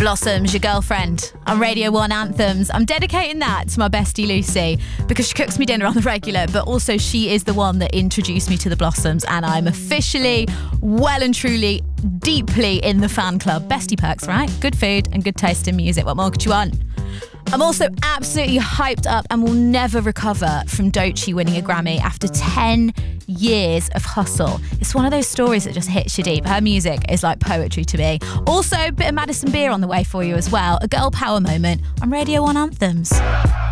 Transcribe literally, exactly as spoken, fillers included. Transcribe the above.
Blossoms, your girlfriend, on Radio one Anthems. I'm dedicating that to my bestie Lucy because she cooks me dinner on the regular, but also she is the one that introduced me to the Blossoms, and I'm officially, well and truly, deeply in the fan club. Bestie perks, right? Good food and good taste in music. What more could you want? I'm also absolutely hyped up and will never recover from Doechii winning a Grammy after ten years of hustle. It's one of those stories that just hits you deep. Her music is like poetry to me. Also, a bit of Madison Beer on the way for you as well. A girl power moment on Radio one Anthems.